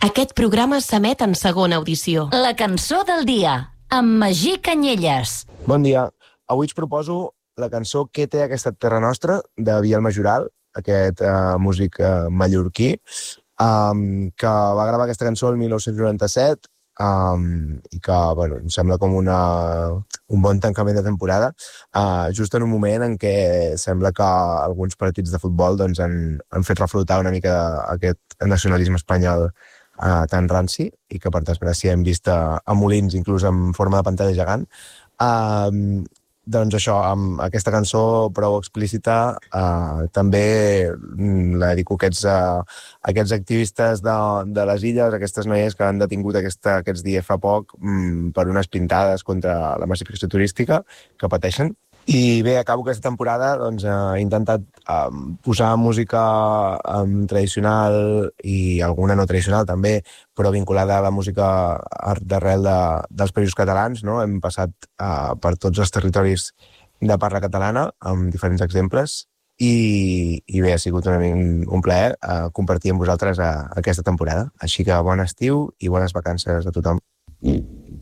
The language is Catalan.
Aquest programa s'emet en segona audició. La cançó del dia, amb Magí Canyelles. Bon dia. Avui us proposo la cançó Què té aquesta terra nostra, de Biel Majoral, aquest músic mallorquí, que va gravar aquesta cançó el 1997 i que em sembla com un bon tancament de temporada, just en un moment en què sembla que alguns partits de futbol han fet reflotar una mica aquest nacionalisme espanyol tan ranci i que per desgràcia hem vist a Molins inclús en forma de pantalla gegant. Doncs això, amb aquesta cançó prou explícita, també la dedico a aquests activistes de les illes, aquestes noies que han detingut aquests dies fa poc per unes pintades contra la massificació turística que pateixen. I bé, acabo aquesta temporada, he intentat posar música tradicional i alguna no tradicional també, però vinculada a la música d'arrel dels països catalans, no? Hem passat per tots els territoris de parla catalana, amb diferents exemples, i bé, ha sigut un plaer compartir amb vosaltres aquesta temporada. Així que bon estiu i bones vacances a tothom.